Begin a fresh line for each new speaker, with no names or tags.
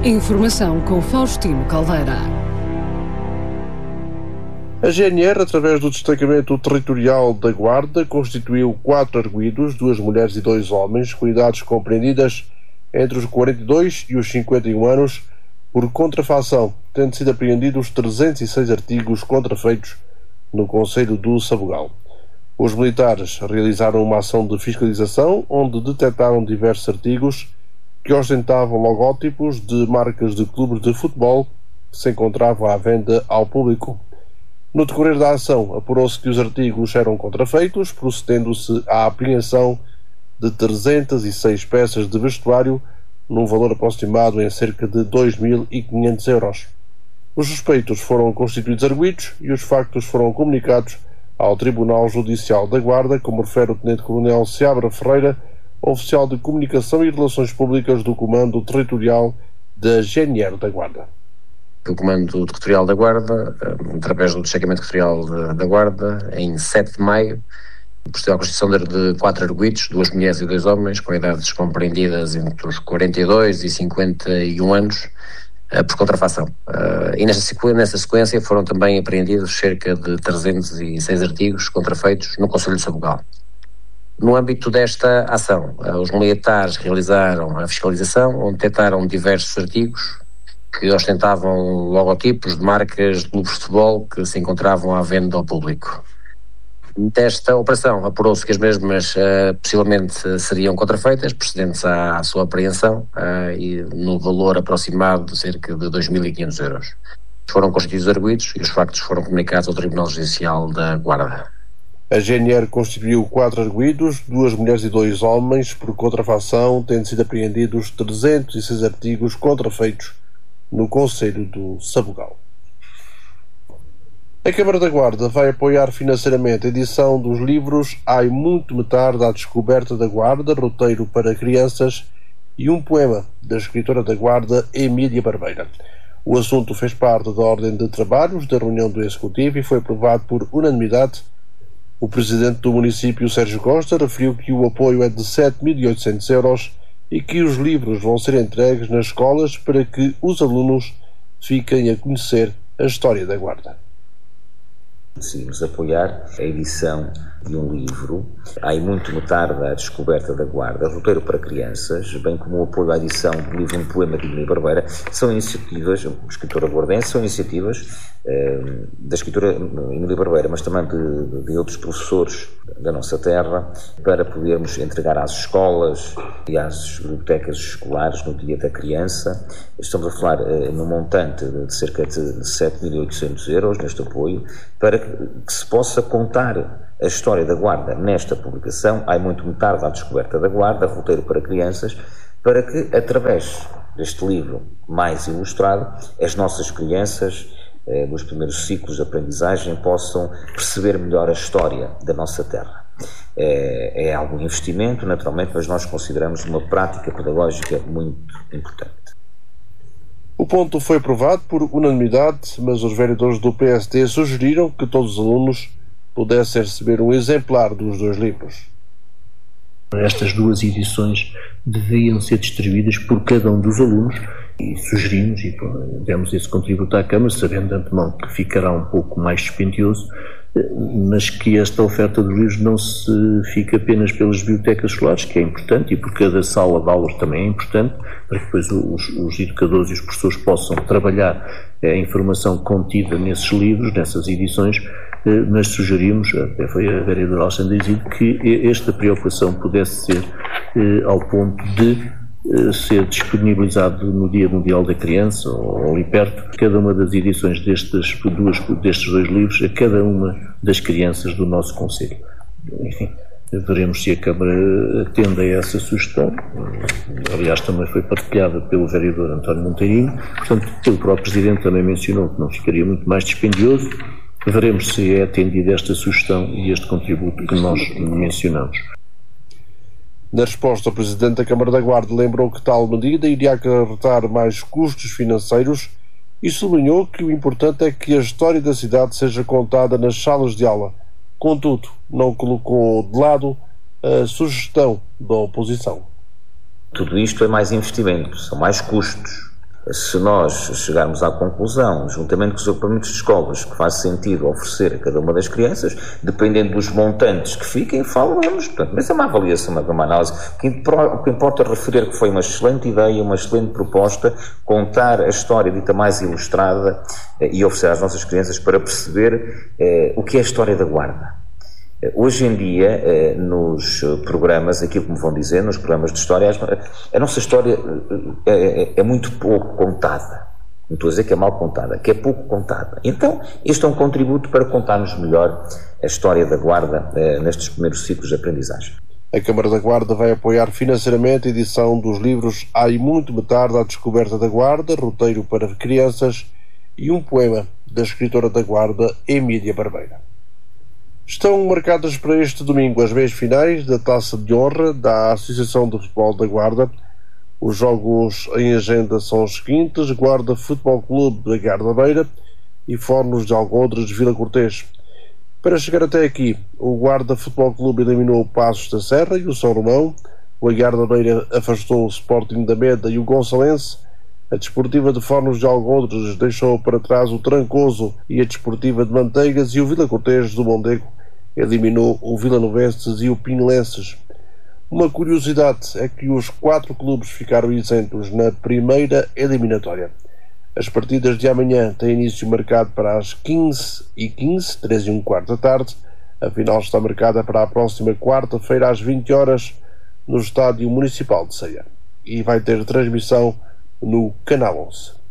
Informação com Faustino Caldeira.
A GNR, através do Destacamento Territorial da Guarda, constituiu 4 arguidos, 2 mulheres e 2 homens, com idades compreendidas entre os 42 e os 51 anos, por contrafação, tendo sido apreendidos 306 artigos contrafeitos no concelho do Sabugal. Os militares realizaram uma ação de fiscalização, onde detectaram diversos artigos que ostentavam logótipos de marcas de clubes de futebol que se encontravam à venda ao público. No decorrer da ação, apurou-se que os artigos eram contrafeitos, procedendo-se à apreensão de 306 peças de vestuário, num valor aproximado em cerca de 2.500 euros. Os suspeitos foram constituídos arguidos e os factos foram comunicados ao Tribunal Judicial da Guarda, como refere o Tenente-Coronel Seabra Ferreira, oficial de Comunicação e Relações Públicas do Comando Territorial da GNR da Guarda.
O Comando Territorial da Guarda, através do Destacamento Territorial da Guarda, em 7 de maio, procedeu à constituição de 4 arguidos, 2 mulheres e 2 homens, com idades compreendidas entre os 42 e 51 anos, por contrafação. E nessa sequência foram também apreendidos cerca de 306 artigos contrafeitos no concelho de Sabugal. No âmbito desta ação, os militares realizaram a fiscalização, onde detectaram diversos artigos que ostentavam logotipos de marcas de clubes de futebol que se encontravam à venda ao público. Desta operação, apurou-se que as mesmas possivelmente seriam contrafeitas, procedentes à sua apreensão, e no valor aproximado de cerca de 2.500 euros. Foram constituídos arguidos e os factos foram comunicados ao Tribunal Judicial da Guarda.
A GNR constituiu 4 arguidos, 2 mulheres e 2 homens, por contrafação, tendo sido apreendidos 306 artigos contrafeitos no concelho do Sabugal. A Câmara da Guarda vai apoiar financeiramente a edição dos livros Ai Muito Me Tarde à Descoberta da Guarda, roteiro para crianças, e um poema da escritora da Guarda, Emília Barbeira. O assunto fez parte da ordem de trabalhos da reunião do Executivo e foi aprovado por unanimidade. O presidente do município, Sérgio Costa, referiu que o apoio é de 7.800 euros e que os livros vão ser entregues nas escolas para que os alunos fiquem a conhecer a história da Guarda.
Decidimos apoiar a edição de um livro, Ai Muito Me Tarde à Descoberta da Guarda, roteiro para crianças, bem como o apoio à edição do livro Um Poema de Emília Barbeira. São iniciativas, escritora guardense, são iniciativas da escritora Emília Barbeira, mas também de outros professores da nossa terra, para podermos entregar às escolas e às bibliotecas escolares no Dia da Criança. Estamos a falar num montante de cerca de 7.800 euros neste apoio, para que se possa contar a história da Guarda nesta publicação, Ai Muito Me Tarde à Descoberta da Guarda, roteiro para crianças, para que, através deste livro mais ilustrado, as nossas crianças, nos primeiros ciclos de aprendizagem, possam perceber melhor a história da nossa terra. É algum investimento, naturalmente, mas nós consideramos uma prática pedagógica muito importante.
O ponto foi aprovado por unanimidade, mas os vereadores do PSD sugeriram que todos os alunos pudessem receber um exemplar dos 2 livros.
Estas 2 edições deviam ser distribuídas por cada um dos alunos e sugerimos e demos esse contributo à Câmara, sabendo de antemão que ficará um pouco mais dispendioso, mas que esta oferta de livros não se fica apenas pelas bibliotecas escolares, que é importante, e por cada sala de aulas também é importante, para que depois os educadores e os professores possam trabalhar a informação contida nesses livros, nessas edições, mas sugerimos, até foi a vereadora Alexandra Isidro, que esta preocupação pudesse ser ao ponto de ser disponibilizado no Dia Mundial da Criança, ou ali perto, cada uma das edições destes 2 livros a cada uma das crianças do nosso concelho. Enfim, veremos se a Câmara atende a essa sugestão. Aliás, também foi partilhada pelo vereador António Monteirinho, portanto, pelo próprio Presidente também mencionou que não ficaria muito mais dispendioso. Veremos se é atendida esta sugestão e este contributo que nós mencionamos.
Na resposta, o Presidente da Câmara da Guarda lembrou que tal medida iria acarretar mais custos financeiros e sublinhou que o importante é que a história da cidade seja contada nas salas de aula. Contudo, não colocou de lado a sugestão da oposição.
Tudo isto é mais investimento, são mais custos. Se nós chegarmos à conclusão, juntamente com os agrupamentos de escolas, que faz sentido oferecer a cada uma das crianças, dependendo dos montantes que fiquem, falamos. Portanto, mas é uma avaliação, uma análise. O que importa é referir que foi uma excelente ideia, uma excelente proposta, contar a história dita mais ilustrada e oferecer às nossas crianças para perceber o que é a história da Guarda. Hoje em dia, nos programas, aquilo que me vão dizer, nos programas de história, a nossa história é muito pouco contada. Não estou a dizer que é mal contada, que é pouco contada. Então, este é um contributo para contarmos melhor a história da Guarda nestes primeiros ciclos de aprendizagem.
A Câmara da Guarda vai apoiar financeiramente a edição dos livros Há e Muito Me Tarda a Descoberta da Guarda, roteiro para crianças, e um poema da escritora da Guarda, Emília Barbeira. Estão marcadas para este domingo as meias finais da Taça de Honra da Associação de Futebol da Guarda. Os jogos em agenda são os seguintes: Guarda Futebol Clube da Garda-Beira e Fornos de Algodres de Vila Cortês. Para chegar até aqui, o Guarda Futebol Clube eliminou o Passos da Serra e o São Romão, o Garda-Beira afastou o Sporting da Meda e o Gonçalense, a Desportiva de Fornos de Algodres deixou para trás o Trancoso e a Desportiva de Manteigas, e o Vila Cortês do Mondego eliminou o Vilanovenses e o Pinelenses. Uma curiosidade é que os 4 clubes ficaram isentos na primeira eliminatória. As partidas de amanhã têm início marcado para as 15h15, 3h15 da tarde. A final está marcada para a próxima quarta-feira às 20 horas no Estádio Municipal de Ceia e vai ter transmissão no Canal 11.